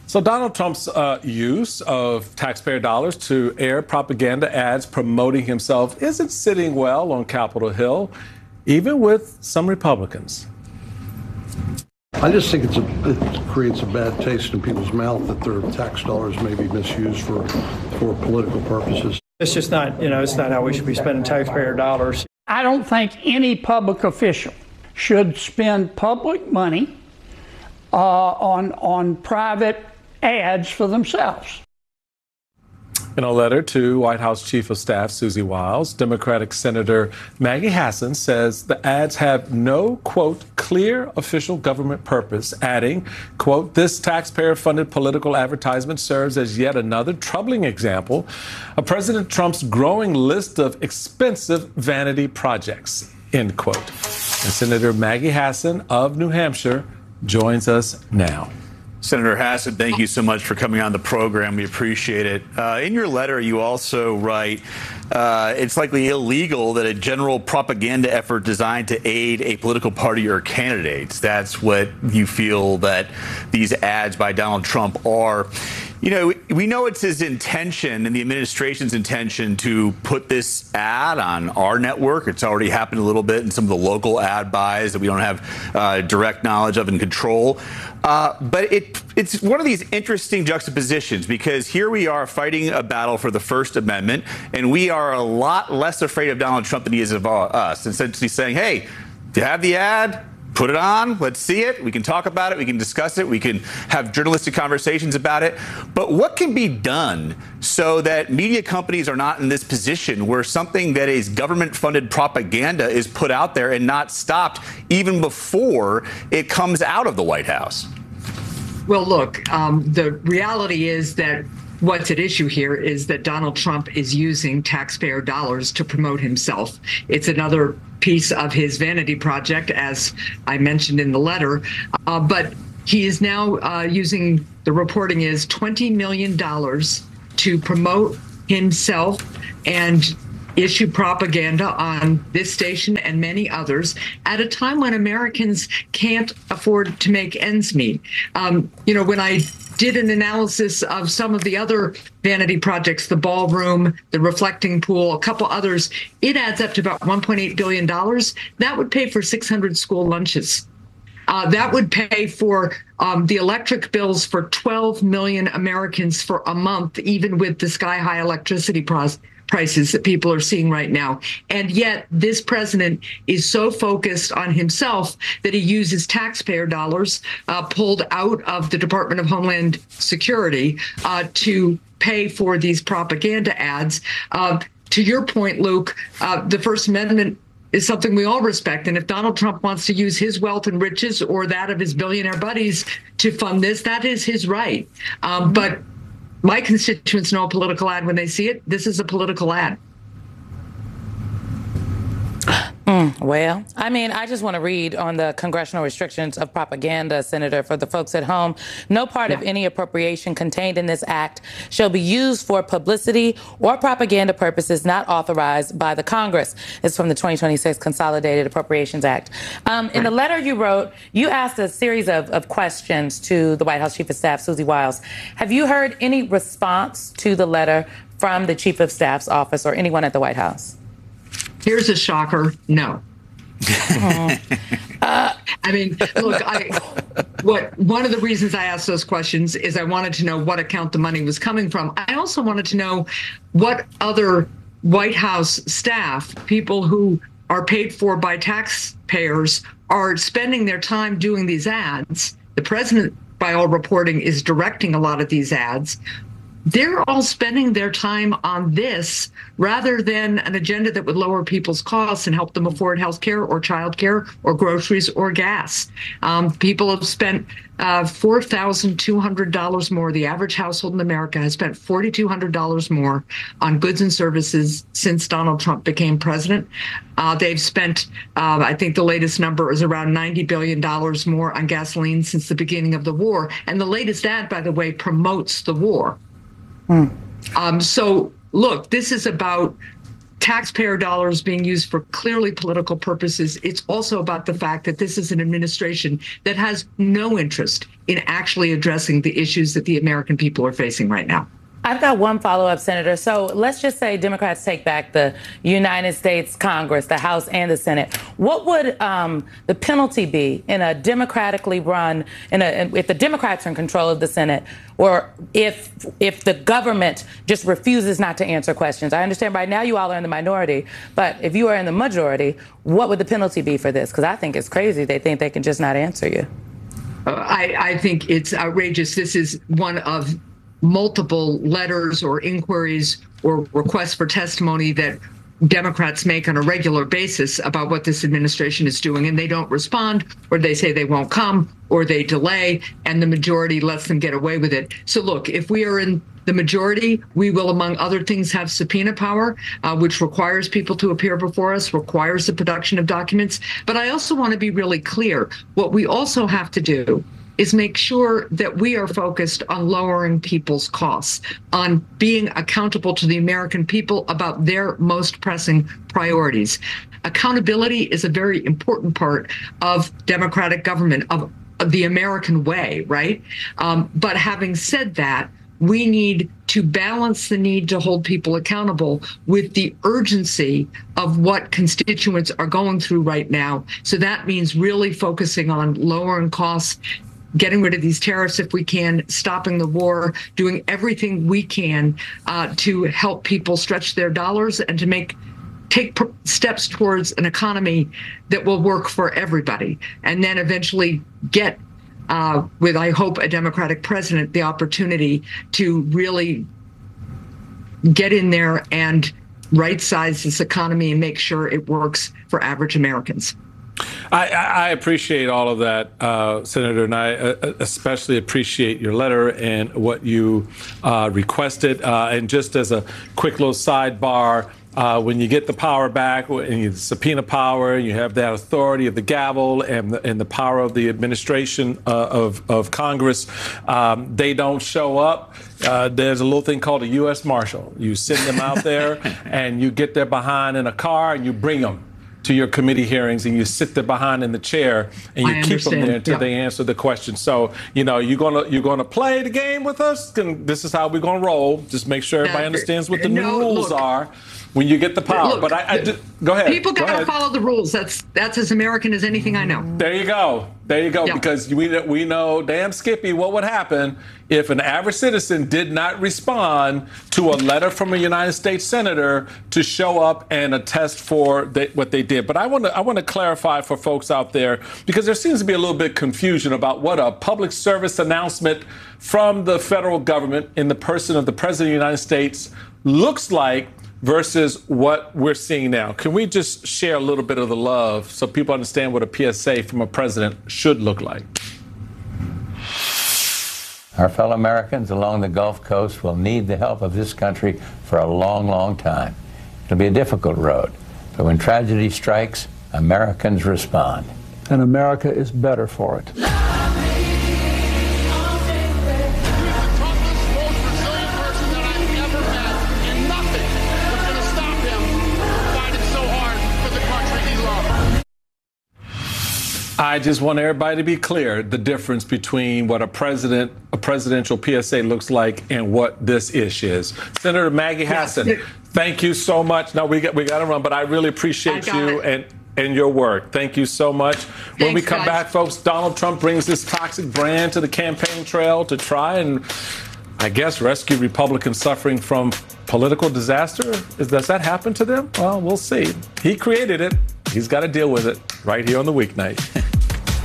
So Donald Trump's use of taxpayer dollars to air propaganda ads promoting himself isn't sitting well on Capitol Hill, even with some Republicans. I just think it creates a bad taste in people's mouth that their tax dollars may be misused for political purposes. It's just not, it's not how we should be spending taxpayer dollars. I don't think any public official should spend public money on private ads for themselves. In a letter to White House Chief of Staff Susie Wiles, Democratic Senator Maggie Hassan says the ads have no, quote, clear official government purpose, adding, quote, this taxpayer-funded political advertisement serves as yet another troubling example of President Trump's growing list of expensive vanity projects, end quote. And Senator Maggie Hassan of New Hampshire joins us now. Senator Hassan, thank you so much for coming on the program. We appreciate it. In your letter, you also write, it's likely illegal that a general propaganda effort designed to aid a political party or candidates. That's what you feel that these ads by Donald Trump are. We know it's his intention and the administration's intention to put this ad on our network. It's already happened a little bit in some of the local ad buys that we don't have direct knowledge of and control. But it's one of these interesting juxtapositions, because here we are fighting a battle for the First Amendment, and we are a lot less afraid of Donald Trump than he is of us, essentially saying, hey, do you have the ad? Put it on. Let's see it. We can talk about it. We can discuss it. We can have journalistic conversations about it. But what can be done so that media companies are not in this position where something that is government-funded propaganda is put out there and not stopped even before it comes out of the White House? Well, look, the reality is that what's at issue here is that Donald Trump is using taxpayer dollars to promote himself. It's another piece of his vanity project, as I mentioned in the letter. But he is now using, the reporting is $20 million to promote himself and issue propaganda on this station and many others at a time when Americans can't afford to make ends meet. When I did an analysis of some of the other vanity projects, the ballroom, the reflecting pool, a couple others, it adds up to about $1.8 billion. That would pay for 600 school lunches. That would pay for the electric bills for 12 million Americans for a month, even with the sky-high electricity prices that people are seeing right now. And yet this president is so focused on himself that he uses taxpayer dollars pulled out of the Department of Homeland Security to pay for these propaganda ads. To your point, Luke, the First Amendment is something we all respect. And if Donald Trump wants to use his wealth and riches or that of his billionaire buddies to fund this, that is his right. But my constituents know a political ad when they see it. This is a political ad. Well, I just want to read on the congressional restrictions of propaganda, Senator, for the folks at home. No part of any appropriation contained in this act shall be used for publicity or propaganda purposes not authorized by the Congress. It's from the 2026 Consolidated Appropriations Act. In the letter you wrote, you asked a series of questions to the White House Chief of Staff, Susie Wiles. Have you heard any response to the letter from the Chief of Staff's office or anyone at the White House? Here's a shocker. No. Look, one of the reasons I asked those questions is I wanted to know what account the money was coming from. I also wanted to know what other White House staff, people who are paid for by taxpayers, are spending their time doing these ads. The president, by all reporting, is directing a lot of these ads. They're all spending their time on this rather than an agenda that would lower people's costs and help them afford health care or child care or groceries or gas. People have spent $4,200 more. The average household in America has spent $4,200 more on goods and services since Donald Trump became president. They've spent, I think the latest number is around $90 billion more on gasoline since the beginning of the war. And the latest ad, by the way, promotes the war. So, look, this is about taxpayer dollars being used for clearly political purposes. It's also about the fact that this is an administration that has no interest in actually addressing the issues that the American people are facing right now. I've got one follow-up, Senator. So let's just say Democrats take back the United States Congress, the House and the Senate. What would the penalty be in a democratically run, if the Democrats are in control of the Senate, or if the government just refuses not to answer questions? I understand right now you all are in the minority, but if you are in the majority, what would the penalty be for this? Because I think it's crazy. They think they can just not answer you. I think it's outrageous. This is one of multiple letters or inquiries or requests for testimony that Democrats make on a regular basis about what this administration is doing, and they don't respond, or they say they won't come, or they delay, and the majority lets them get away with it. So look, if we are in the majority, we will, among other things, have subpoena power, which requires people to appear before us, requires the production of documents. But I also want to be really clear. What we also have to do is make sure that we are focused on lowering people's costs, on being accountable to the American people about their most pressing priorities. Accountability is a very important part of democratic government, of the American way, right? But having said that, we need to balance the need to hold people accountable with the urgency of what constituents are going through right now. So that means really focusing on lowering costs, getting rid of these tariffs if we can, stopping the war, doing everything we can to help people stretch their dollars and to take steps towards an economy that will work for everybody, and then eventually get, with I hope a Democratic president, the opportunity to really get in there and right-size this economy and make sure it works for average Americans. I appreciate all of that, Senator, and I especially appreciate your letter and what you requested. And just as a quick little sidebar, when you get the power back and you subpoena power, you have that authority of the gavel and the power of the administration of Congress, they don't show up. There's a little thing called a U.S. Marshal. You send them out there and you get their behind in a car and you bring them to your committee hearings, and you sit there behind in the chair and you keep them there until they answer the question. So, you're gonna play the game with us. This is how we're gonna roll. Just make sure everybody understands what the new rules are when you get the power. Look, but go ahead. People gotta follow the rules. That's as American as anything I know. There you go. Yeah. Because we know, damn Skippy, what would happen if an average citizen did not respond to a letter from a United States senator to show up and attest for what they did. But I want to clarify for folks out there, because there seems to be a little bit of confusion about what a public service announcement from the federal government in the person of the President of the United States looks like versus what we're seeing now. Can we just share a little bit of the love so people understand what a PSA from a president should look like? Our fellow Americans along the Gulf Coast will need the help of this country for a long, long time. It'll be a difficult road, but when tragedy strikes, Americans respond. And America is better for it. I just want everybody to be clear, the difference between what a presidential PSA looks like and what this ish is. Senator Maggie Hassan, thank you so much. No, we got to run, but I really appreciate you and your work. Thank you so much. When we come back, folks, Donald Trump brings this toxic brand to the campaign trail to try and, I guess, rescue Republicans suffering from political disaster. Does that happen to them? Well, we'll see. He created it. He's got to deal with it right here on The Weeknight.